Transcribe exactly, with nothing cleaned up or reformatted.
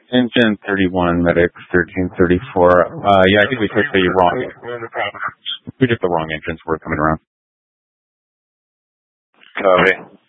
Engine thirty-one, medics thirteen thirty-four. Uh, yeah, I think we took the wrong. We took the wrong engines. We're coming around. Copy.